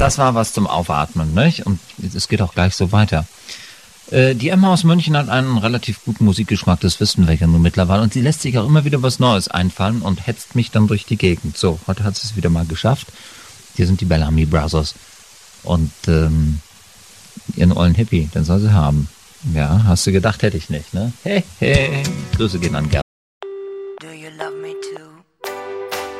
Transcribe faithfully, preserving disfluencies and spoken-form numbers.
Das war was zum Aufatmen, nicht? Und es geht auch gleich so weiter. Äh, die Emma aus München hat einen relativ guten Musikgeschmack, das wissen wir ja nun mittlerweile. Und sie lässt sich auch immer wieder was Neues einfallen und hetzt mich dann durch die Gegend. So, heute hat sie es wieder mal geschafft. Hier sind die Bellamy Brothers. Und ähm, ihren ollen Hippie, den soll sie haben. Ja, hast du gedacht, hätte ich nicht, ne? Hey, hey. Grüße gehen an Gerd.